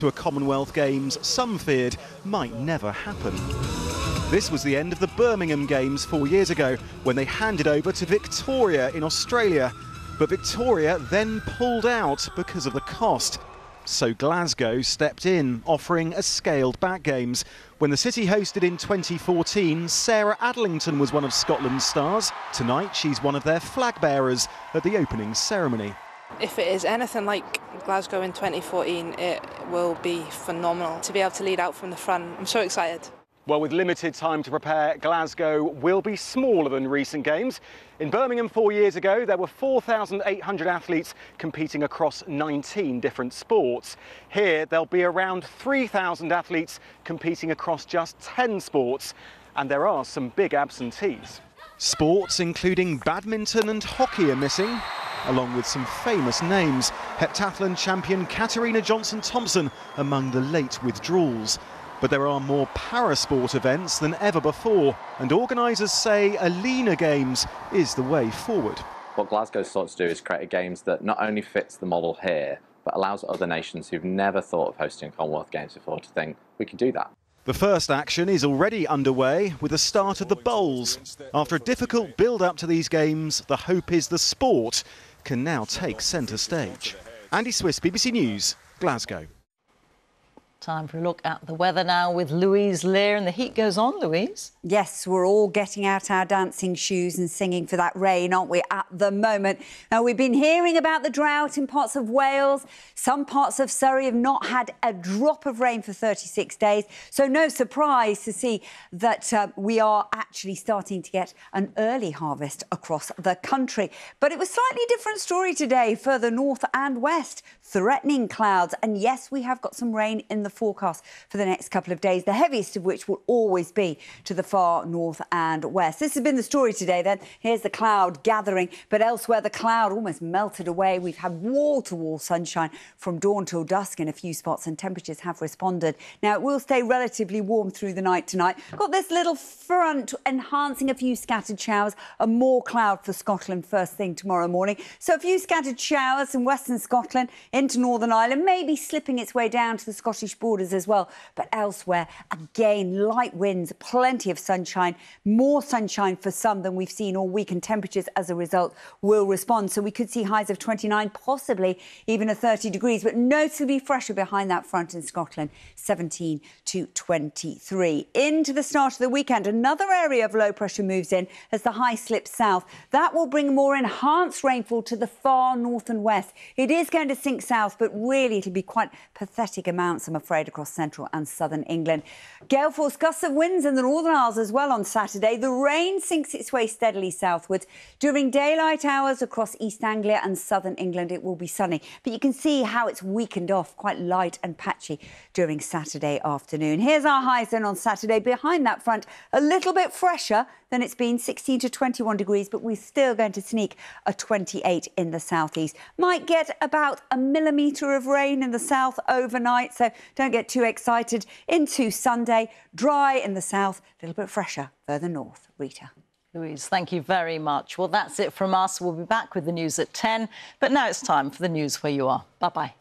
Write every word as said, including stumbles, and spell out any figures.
To a Commonwealth Games some feared might never happen. This was the end of the Birmingham Games four years ago when they handed over to Victoria in Australia. But Victoria then pulled out because of the cost. So Glasgow stepped in, offering a scaled-back Games. When the city hosted in twenty fourteen, Sarah Adlington was one of Scotland's stars. Tonight she's one of their flag bearers at the opening ceremony. If it is anything like Glasgow in twenty fourteen, it will be phenomenal to be able to lead out from the front. I'm so excited. Well, with limited time to prepare, Glasgow will be smaller than recent Games. In Birmingham four years ago, there were four thousand eight hundred athletes competing across nineteen different sports. Here, there'll be around three thousand athletes competing across just ten sports. And there are some big absentees. Sports including badminton and hockey are missing, along with some famous names. Heptathlon champion Katarina Johnson-Thompson among the late withdrawals. But there are more parasport events than ever before, and organisers say a leaner Games is the way forward. What Glasgow sought to do is create a Games that not only fits the model here, but allows other nations who've never thought of hosting a Commonwealth Games before to think, we can do that. The first action is already underway with the start of the bowls. After a difficult build-up to these Games, the hope is the sport can now take centre stage. Andy Swiss, B B C News, Glasgow. Time for a look at the weather now with Louise Lear, and the heat goes on, Louise. Yes, we're all getting out our dancing shoes and singing for that rain, aren't we, at the moment? Now, we've been hearing about the drought in parts of Wales. Some parts of Surrey have not had a drop of rain for thirty-six days. So no surprise to see that uh, we are actually starting to get an early harvest across the country. But it was a slightly different story today, further north and west, threatening clouds. And yes, we have got some rain in the forecast for the next couple of days, the heaviest of which will always be to the far north and west. This has been the story today then. Here's the cloud gathering, but elsewhere the cloud almost melted away. We've had wall-to-wall sunshine from dawn till dusk in a few spots, and temperatures have responded. Now, it will stay relatively warm through the night tonight. Got this little front enhancing a few scattered showers and more cloud for Scotland first thing tomorrow morning. So a few scattered showers in western Scotland into Northern Ireland, maybe slipping its way down to the Scottish borders as well. But elsewhere, again, light winds, plenty of sunshine, more sunshine for some than we've seen all week, and temperatures as a result will respond. So we could see highs of twenty-nine, possibly even a thirty degrees, but noticeably fresher behind that front in Scotland, seventeen to twenty-three. Into the start of the weekend, another area of low pressure moves in as the high slips south. That will bring more enhanced rainfall to the far north and west. It is going to sink south, but really it'll be quite pathetic amounts, I'm afraid, across central and southern England. Gale force gusts of winds in the Northern Isles as well on Saturday. The rain sinks its way steadily southwards. During daylight hours across East Anglia and southern England, it will be sunny. But you can see how it's weakened off, quite light and patchy during Saturday afternoon. Here's our highs then on Saturday. Behind that front, a little bit fresher than it's been, sixteen to twenty-one degrees, but we're still going to sneak a twenty-eight in the southeast. Might get about a millimetre of rain in the south overnight, so don't get too excited. Into Sunday, dry in the south, a little bit fresher further north. Rita. Louise, thank you very much. Well, that's it from us. We'll be back with the news at ten, but now it's time for the news where you are. Bye-bye.